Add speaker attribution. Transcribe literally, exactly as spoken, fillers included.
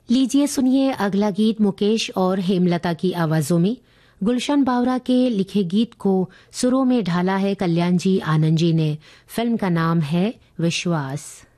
Speaker 1: लीजिए सुनिए अगला गीत मुकेश और हेमलता की आवाजों में। गुलशन बावरा के लिखे गीत को सुरों में ढाला है कल्याण जी आनंद जी ने। फिल्म का नाम है विश्वास।